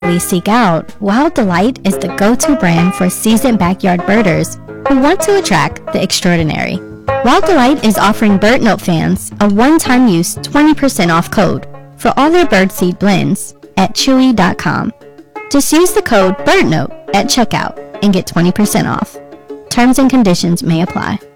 we seek out, Wild Delight is the go-to brand for seasoned backyard birders who want to attract the extraordinary. Wild Delight is offering BirdNote fans a one-time use 20% off code for all their birdseed blends at chewy.com. Just use the code BirdNote at checkout and get 20% off. Terms and conditions may apply.